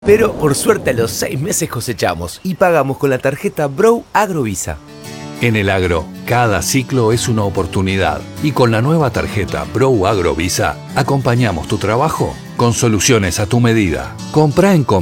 Pero por suerte a los 6 meses cosechamos y pagamos con la tarjeta Bro Agrovisa. En el agro, cada ciclo es una oportunidad y con la nueva tarjeta Bro Agrovisa acompañamos tu trabajo con soluciones a tu medida. Comprá en